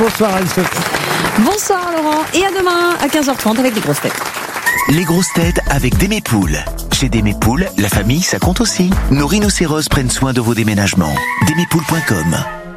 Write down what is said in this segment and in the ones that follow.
Bonsoir Anne-Sophie. Bonsoir Laurent, et à demain à 15h30 avec les grosses têtes. Les grosses têtes avec Démépoules. Chez Démépoules, la famille, ça compte aussi. Nos rhinocéros prennent soin de vos déménagements. Démépoules.com.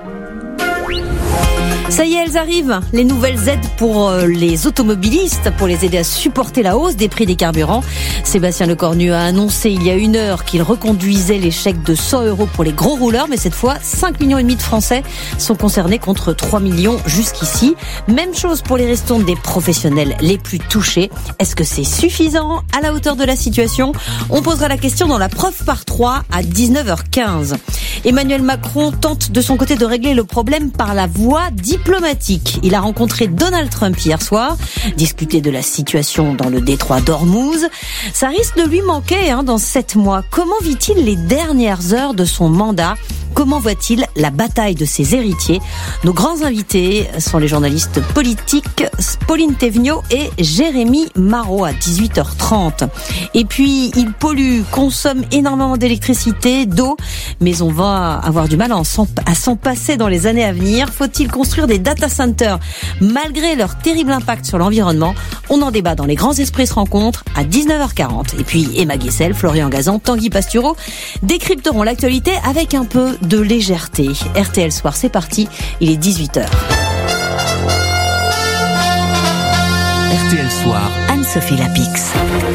Ça y est, elles arrivent, les nouvelles aides pour les automobilistes, pour les aider à supporter la hausse des prix des carburants. Sébastien Lecornu a annoncé il y a 1 heure qu'il reconduisait les chèques de 100 € pour les gros rouleurs, mais cette fois, 5,5 millions de Français sont concernés contre 3 millions jusqu'ici. Même chose pour les restants des professionnels les plus touchés. Est-ce que c'est suffisant à la hauteur de la situation? On posera la question dans la preuve par 3 à 19h15. Emmanuel Macron tente de son côté de régler le problème par la voie diplomatique. Il a rencontré Donald Trump hier soir, discuté de la situation dans le détroit d'Ormuz. Ça risque de lui manquer dans 7 mois. Comment vit-il les dernières heures de son mandat ? Comment voit-il la bataille de ses héritiers ? Nos grands invités sont les journalistes politiques Pauline Thévenot et Jérémy Marot à 18h30. Et puis, il pollue, consomme énormément d'électricité, d'eau, mais on va avoir du mal à s'en passer dans les années à venir. Faut-il construire des data centers malgré leur terrible impact sur l'environnement ? On en débat dans Les Grands Esprits se rencontrent à 19h40. Et puis, Emma Guessel, Florian Gazan, Tanguy Pastureau décrypteront l'actualité avec un peu de légèreté. RTL Soir, c'est parti, il est 18h. RTL Soir, Anne-Sophie Lapix.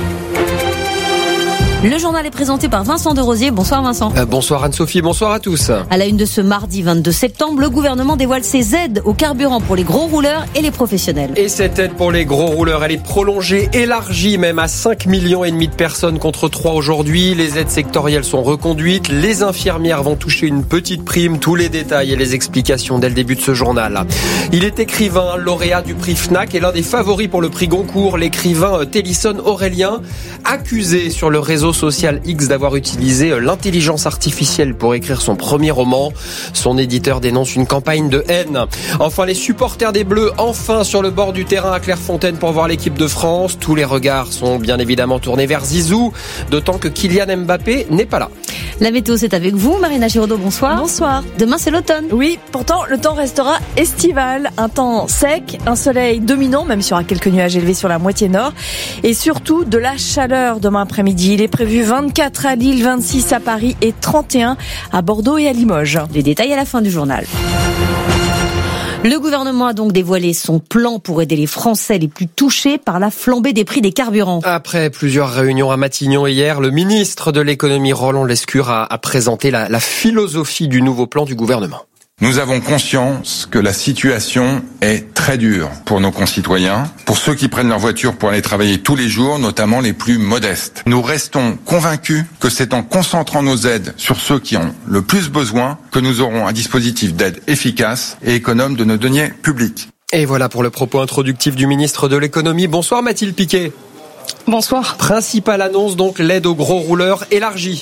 Le journal est présenté par Vincent Derosier. Bonsoir Vincent. Bonsoir Anne-Sophie, bonsoir à tous. À la une de ce mardi 22 septembre, le gouvernement dévoile ses aides au carburant pour les gros rouleurs et les professionnels. Et cette aide pour les gros rouleurs, elle est prolongée, élargie même à 5,5 millions de personnes contre 3 aujourd'hui. Les aides sectorielles sont reconduites. Les infirmières vont toucher une petite prime. Tous les détails et les explications dès le début de ce journal. Il est écrivain, lauréat du prix Fnac et l'un des favoris pour le prix Goncourt. L'écrivain Télisson Aurélien, accusé sur le réseau social X d'avoir utilisé l'intelligence artificielle pour écrire son premier roman. Son éditeur dénonce une campagne de haine. Enfin, les supporters des Bleus, enfin sur le bord du terrain à Clairefontaine pour voir l'équipe de France. Tous les regards sont bien évidemment tournés vers Zizou, d'autant que Kylian Mbappé n'est pas là. La météo, c'est avec vous. Marina Giraudot, bonsoir. Bonsoir. Demain, c'est l'automne. Oui, pourtant, le temps restera estival. Un temps sec, un soleil dominant, même s'il y aura quelques nuages élevés sur la moitié nord. Et surtout, de la chaleur demain après-midi. Il est prévu 24 à Lille, 26 à Paris et 31 à Bordeaux et à Limoges. Les détails à la fin du journal. Le gouvernement a donc dévoilé son plan pour aider les Français les plus touchés par la flambée des prix des carburants. Après plusieurs réunions à Matignon hier, le ministre de l'économie Roland Lescure a présenté la philosophie du nouveau plan du gouvernement. Nous avons conscience que la situation est très dure pour nos concitoyens, pour ceux qui prennent leur voiture pour aller travailler tous les jours, notamment les plus modestes. Nous restons convaincus que c'est en concentrant nos aides sur ceux qui ont le plus besoin que nous aurons un dispositif d'aide efficace et économe de nos deniers publics. Et voilà pour le propos introductif du ministre de l'économie. Bonsoir Mathilde Piquet. Bonsoir. Principale annonce donc, l'aide aux gros rouleurs élargie.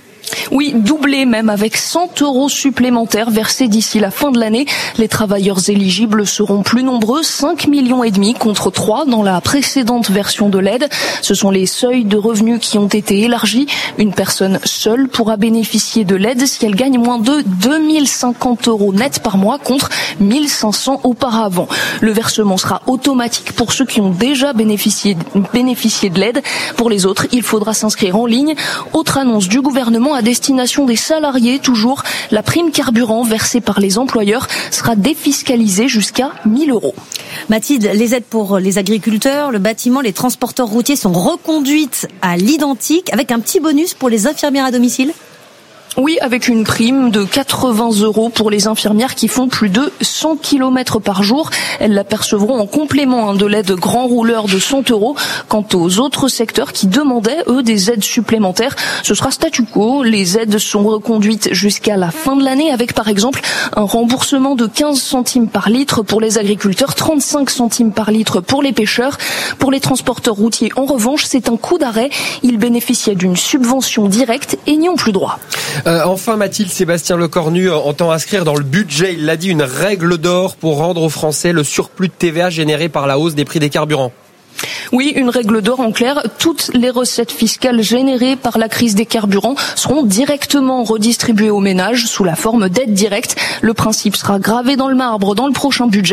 Oui, doublé même, avec 100 € supplémentaires versés d'ici la fin de l'année. Les travailleurs éligibles seront plus nombreux, 5,5 millions contre 3 dans la précédente version de l'aide. Ce sont les seuils de revenus qui ont été élargis. Une personne seule pourra bénéficier de l'aide si elle gagne moins de 2050 € net par mois contre 1500 auparavant. Le versement sera automatique pour ceux qui ont déjà bénéficié de l'aide. Pour les autres, il faudra s'inscrire en ligne. Autre annonce du gouvernement à destination des salariés, toujours, la prime carburant versée par les employeurs sera défiscalisée jusqu'à 1 000 €. Mathilde, les aides pour les agriculteurs, le bâtiment, les transporteurs routiers sont reconduites à l'identique avec un petit bonus pour les infirmières à domicile. Oui, avec une prime de 80 € pour les infirmières qui font plus de 100 km par jour. Elles la percevront en complément de l'aide grand rouleur de 100 €. Quant aux autres secteurs qui demandaient, eux, des aides supplémentaires, ce sera statu quo. Les aides sont reconduites jusqu'à la fin de l'année avec, par exemple, un remboursement de 15 centimes par litre pour les agriculteurs, 35 centimes par litre pour les pêcheurs. Pour les transporteurs routiers, en revanche, c'est un coup d'arrêt. Ils bénéficiaient d'une subvention directe et n'y ont plus droit. Enfin Mathilde, Sébastien Lecornu entend inscrire dans le budget, il l'a dit, une règle d'or pour rendre aux Français le surplus de TVA généré par la hausse des prix des carburants. Oui, une règle d'or en clair. Toutes les recettes fiscales générées par la crise des carburants seront directement redistribuées aux ménages sous la forme d'aides directes. Le principe sera gravé dans le marbre dans le prochain budget.